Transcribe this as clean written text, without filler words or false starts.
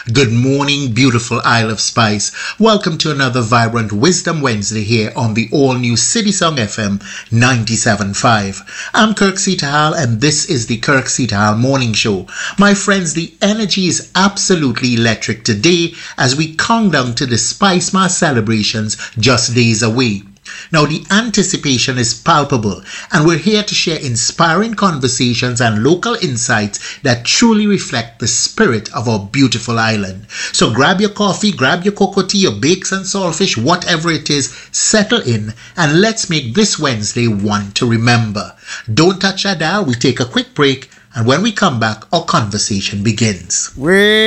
Good morning, beautiful Isle of Spice. Welcome to another vibrant Wisdom Wednesday here on the all-new City Song FM 97.5. I'm Kirk Sitahal and this is the Kirk Sitahal Morning Show. My friends, the energy is absolutely electric today as we count down to the Spice Mass celebrations just days away. Now, the anticipation is palpable, and we're here to share inspiring conversations and local insights that truly reflect the spirit of our beautiful island. So grab your coffee, grab your cocoa tea, your bakes and saltfish, whatever it is, settle in, and let's make this Wednesday one to remember. Don't touch that dial, we take a quick break, and when we come back, our conversation begins.